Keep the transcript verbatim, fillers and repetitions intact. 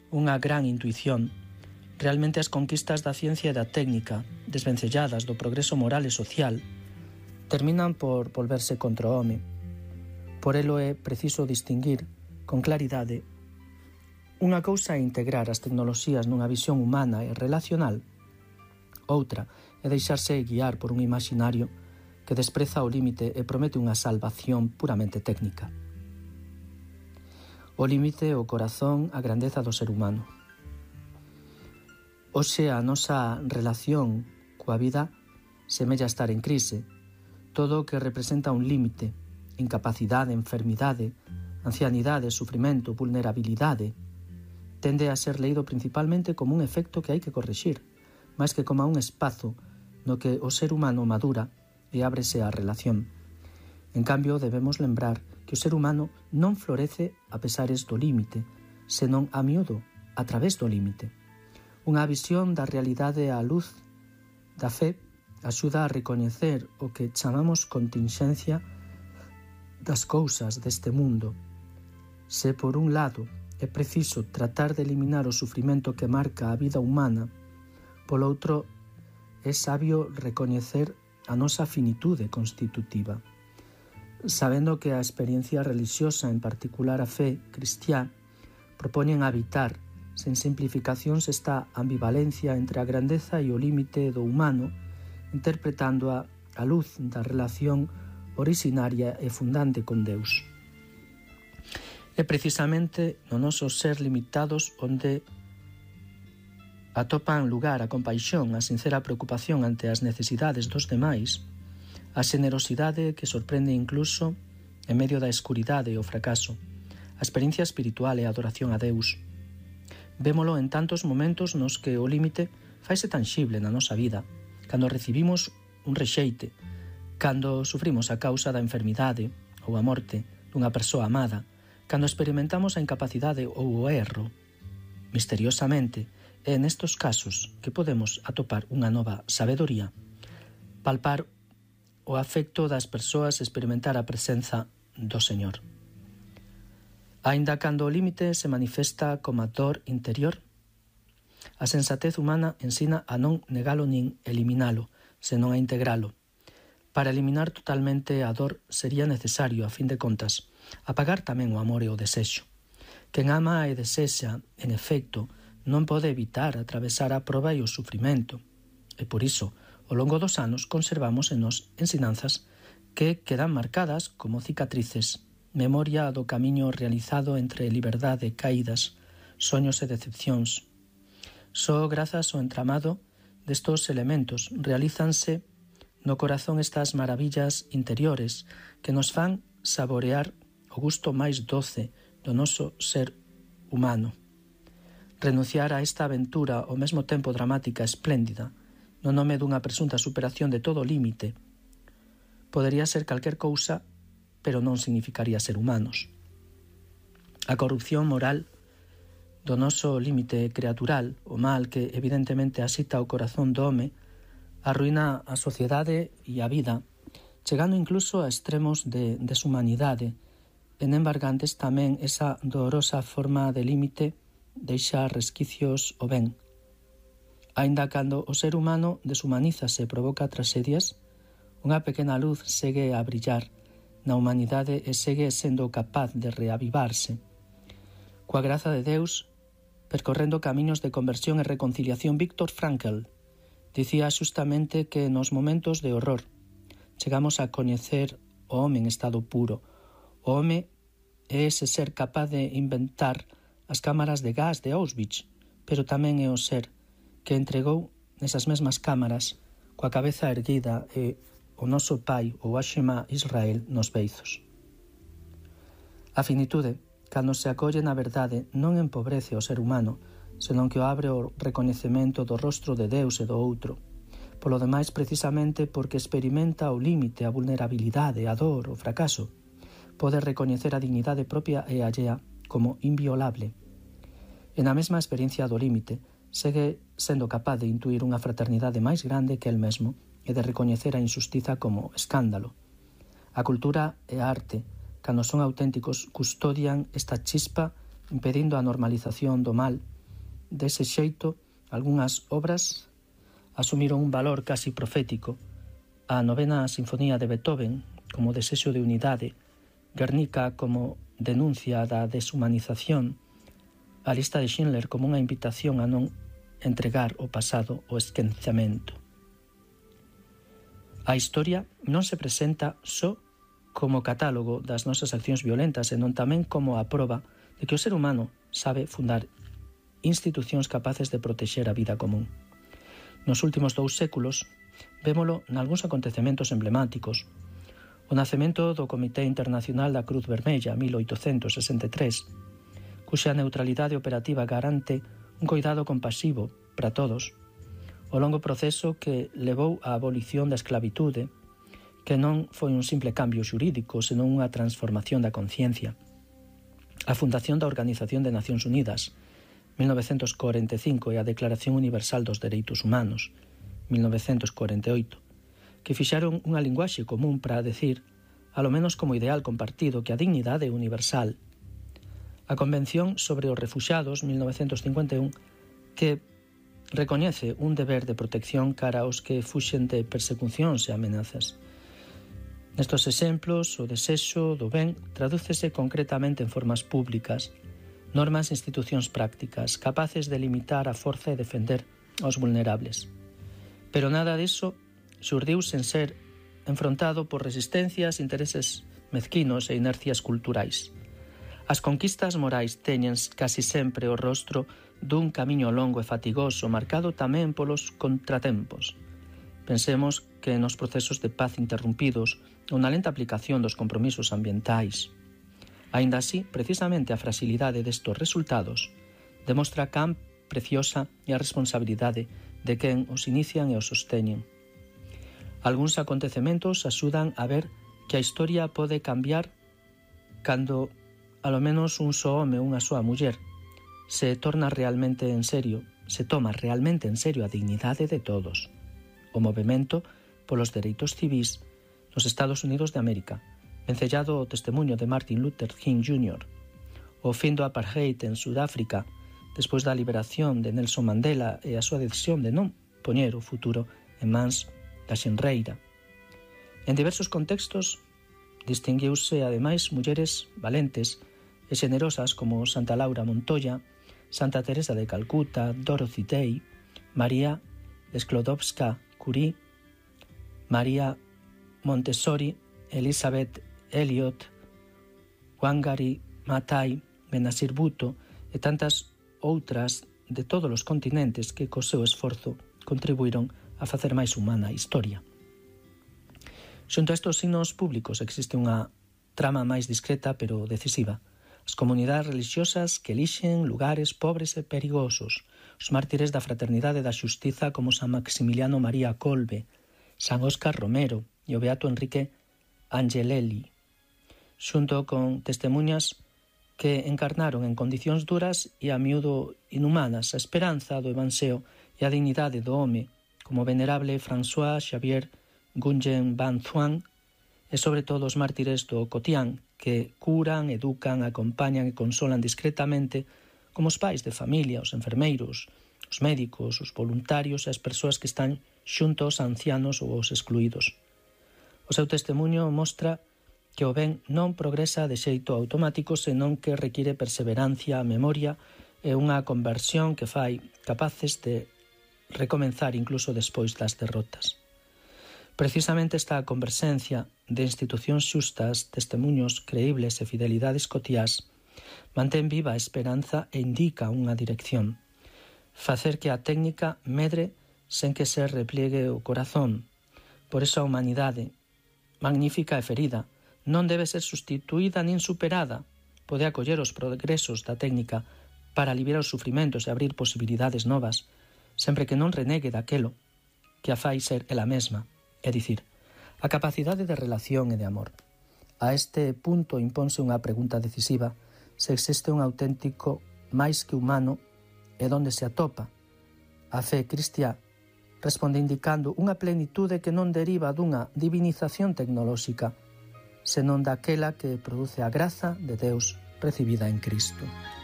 unha gran intuición. Realmente as conquistas da ciencia e da técnica, desvencelladas do progreso moral e social, terminan por volverse contra o home. Por elo é preciso distinguir con claridade unha cousa é integrar as tecnoloxías nunha visión humana e relacional, outra é deixarse guiar por un imaginario que despreza o límite e promete unha salvación puramente técnica. O límite, o corazón, a grandeza do ser humano. Hoxe a nosa relación coa vida semella estar en crise. Todo o que representa un límite, incapacidade, enfermidade, ancianidade, sufrimento, vulnerabilidade, tende a ser leído principalmente como un efecto que hai que corrixir, máis que como un espazo no que o ser humano madura e ábrese á relación. En cambio, debemos lembrar que o ser humano non florece a pesares do límite, senón a miúdo, a través do límite. Unha visión da realidade á luz da fe axuda a recoñecer o que chamamos continxencia das cousas deste mundo. Se, por un lado, é preciso tratar de eliminar o sufrimento que marca a vida humana, polo outro, é sabio recoñecer a nosa finitude constitutiva. Sabendo que a experiencia religiosa, en particular a fe cristiá, propoñen habitar sen simplificacións esta ambivalencia entre a grandeza e o límite do humano, interpretándoa á luz da relación orixinaria e fundante con Deus. É precisamente no noso ser limitados onde atopan lugar a compaixón, a sincera preocupación ante as necesidades dos demais, a xenerosidade que sorprende incluso en medio da escuridade e o fracaso, a experiencia espiritual e a adoración a Deus. Vémolo en tantos momentos nos que o límite faise tanxible na nosa vida, cando recibimos un rexeite, cando sufrimos a causa da enfermidade ou a morte dunha persoa amada, cando experimentamos a incapacidade ou o erro. Misteriosamente, é nestos casos que podemos atopar unha nova sabedoría, palpar o afecto das persoas, experimentar a presenza do Señor. Aínda cando o límite se manifesta como a dor interior, a sensatez humana ensina a non negalo nin eliminalo, senón a integralo. Para eliminar totalmente a dor sería necesario, a fin de contas, apagar tamén o amor e o desexo. Quen ama e desexa, en efecto, non pode evitar atravesar a proba e o sufrimento, e por iso, ao longo dos anos, conservamos en nos ensinanzas que quedan marcadas como cicatrices, memoria do camiño realizado entre liberdade, caídas, soños e decepcións. Só grazas ao entramado destos elementos realízanse no corazón estas maravillas interiores que nos fan saborear o gusto máis doce do noso ser humano. Renunciar a esta aventura ao mesmo tempo dramática e espléndida no nome dunha presunta superación de todo límite podería ser calquer cousa, pero non significaría ser humanos. A corrupción moral do noso límite creatural, o mal que evidentemente asita o corazón do home, arruina a sociedade e a vida, chegando incluso a extremos de deshumanidade, en embargantes tamén esa dolorosa forma de límite deixa resquicios o ben. Aínda cando o ser humano deshumanízase e provoca tragedias, unha pequena luz segue a brillar na humanidade e segue sendo capaz de reavivarse. Coa graza de Deus, percorrendo camiños de conversión e reconciliación, Viktor Frankl dicía xustamente que nos momentos de horror chegamos a coñecer o home en estado puro. O home é ese ser capaz de inventar as cámaras de gas de Auschwitz, pero tamén é o ser que entregou nesas mesmas cámaras coa cabeza erguida e o noso pai, o Hashema Israel, nos beizos. A finitude, cando se acolle na verdade, non empobrece o ser humano, senón que o abre o recoñecemento do rostro de Deus e do outro. Polo demais, precisamente porque experimenta o límite, a vulnerabilidade, a dor, o fracaso, pode recoñecer a dignidade propia e allea como inviolable. E na mesma experiencia do límite, segue sendo capaz de intuir unha fraternidade máis grande que el mesmo e de recoñecer a injustiza como escándalo. A cultura e a arte, cando son auténticos, custodian esta chispa impedindo a normalización do mal Dese xeito, algunhas obras asumiron un valor casi profético. A novena sinfonía de Beethoven como desexo de unidade, Guernica como denuncia da deshumanización, a lista de Schindler como unha invitación a non entregar o pasado ao esquecemento. A historia non se presenta só como catálogo das nosas accións violentas, senón tamén como a proba de que o ser humano sabe fundar institucións capaces de protexer a vida común. Nos últimos dous séculos, vémolo nalgúns acontecementos emblemáticos. O nacemento do Comité Internacional da Cruz Vermella, mil oitocentos sesenta e tres, cuxa neutralidade operativa garante un coidado compasivo para todos. O longo proceso que levou á abolición da esclavitude, que non foi un simple cambio xurídico, senón unha transformación da conciencia. A fundación da Organización de Nacións Unidas, mil novecentos cuarenta e cinco, e a Declaración Universal dos Dereitos Humanos, mil novecentos cuarenta e oito, que fixaron unha linguaxe común para decir, alo menos como ideal compartido, que a dignidade é universal. A Convención sobre os Refuxados, mil novecentos cincuenta e un, que recoñece un deber de protección cara aos que fuxen de persecucións e amenazas. Nestos exemplos, o desexo do ben tradúcese concretamente en formas públicas, normas e institucións prácticas, capaces de limitar a forza e defender aos vulnerables. Pero nada diso xurdiu sen ser enfrontado por resistencias, intereses mezquinos e inercias culturais. As conquistas morais teñen casi sempre o rostro dun camiño longo e fatigoso, marcado tamén polos contratempos. Pensemos que nos procesos de paz interrompidos ou na lenta aplicación dos compromisos ambientais. Aínda así, precisamente a fragilidade destos resultados demostra can preciosa e a responsabilidade de quen os inician e os sosteñen. Algúns acontecementos axudan a ver que a historia pode cambiar cando, alo menos, un só home ou unha soa muller se torna realmente en serio, se toma realmente en serio a dignidade de todos. O movemento polos dereitos civís nos Estados Unidos de América, vencellado o testemunho de Martin Luther King júnior, o fin do apartheid en Sudáfrica, despois da liberación de Nelson Mandela e a súa decisión de non poñer o futuro en mans da xenreira. En diversos contextos, distinguiuse ademais mulleres valentes e xenerosas como Santa Laura Montoya, Santa Teresa de Calcuta, Dorothy Day, María Sklodowska-Curie, María Montessori, Elizabeth Elliot, Wangari Maathai, Benazir Bhutto e tantas outras de todos os continentes que co seu esforzo contribuíron a facer máis humana a historia. Xunto a estes signos públicos existe unha trama máis discreta pero decisiva. As comunidades religiosas que elixen lugares pobres e perigosos, os mártires da fraternidade e da xustiza como San Maximiliano María Kolbe, San Óscar Romero e o beato Enrique Angelelli, xunto con testemunhas que encarnaron en condicións duras e a miúdo inhumanas a esperanza do evanxeo e a dignidade do home, como o venerable François Xavier Gunjen Van Thuan, e sobre todo os mártires do cotián, que curan, educan, acompañan e consolan discretamente como os pais de familia, os enfermeiros, os médicos, os voluntarios e as persoas que están xunto aos ancianos ou aos excluídos. O seu testemunho mostra que o ben non progresa de xeito automático, senón que require perseverancia, memoria e unha conversión que fai capaces de recomenzar incluso despois das derrotas. Precisamente esta converxencia de institucións xustas, testemunhos creíbles e fidelidades cotiás mantén viva a esperanza e indica unha dirección. Facer que a técnica medre sen que se repliegue o corazón. Por eso a humanidade, magnífica e ferida, non debe ser sustituída nin superada. Pode acoller os progresos da técnica para aliviar os sufrimentos e abrir posibilidades novas, sempre que non renegue daquelo que a fai ser ela mesma, é dicir, a capacidade de relación e de amor. A este punto imponse unha pregunta decisiva: se existe un auténtico máis que humano e donde se atopa. A fe cristiá responde indicando unha plenitude que non deriva dunha divinización tecnolóxica, senón daquela que produce a graza de Deus recibida en Cristo.